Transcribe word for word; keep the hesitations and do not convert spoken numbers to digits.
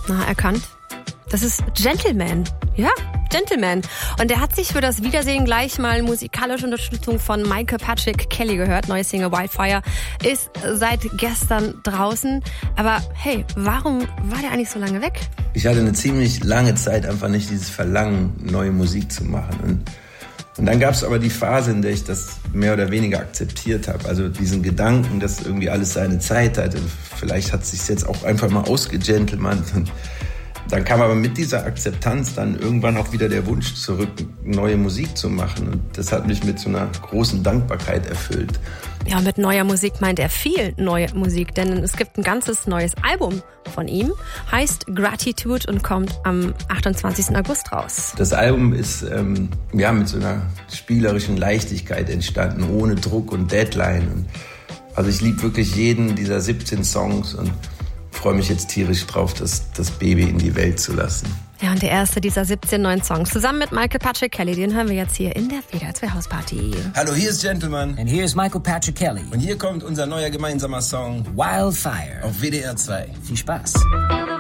Na, erkannt. Das ist Gentleman. Ja, Gentleman. Und der hat sich für das Wiedersehen gleich mal musikalische Unterstützung von Michael Patrick Kelly gehört. Neue Single Wildfire ist seit gestern draußen. Aber hey, warum war der eigentlich so lange weg? Ich hatte eine ziemlich lange Zeit einfach nicht dieses Verlangen, neue Musik zu machen. Und, und dann gab es aber die Phase, in der ich das mehr oder weniger akzeptiert habe. Also diesen Gedanken, dass irgendwie alles seine Zeit hat. Und vielleicht hat es sich jetzt auch einfach mal ausgegentlemannt. Und dann kam aber mit dieser Akzeptanz dann irgendwann auch wieder der Wunsch zurück, neue Musik zu machen. Und das hat mich mit so einer großen Dankbarkeit erfüllt. Ja, mit neuer Musik meint er viel neue Musik, denn es gibt ein ganzes neues Album von ihm, heißt Gratitude und kommt am achtundzwanzigsten August raus. Das Album ist ähm, ja, mit so einer spielerischen Leichtigkeit entstanden, ohne Druck und Deadline. Und also ich liebe wirklich jeden dieser siebzehn Songs und freue mich jetzt tierisch drauf, das, das Baby in die Welt zu lassen. Ja, und der erste dieser siebzehn neuen Songs, zusammen mit Michael Patrick Kelly, den hören wir jetzt hier in der W D R zwei Hausparty. Hallo, hier ist Gentleman. And here's Michael Patrick Kelly. Und hier kommt unser neuer gemeinsamer Song Wildfire auf W D R zwei. Viel Spaß.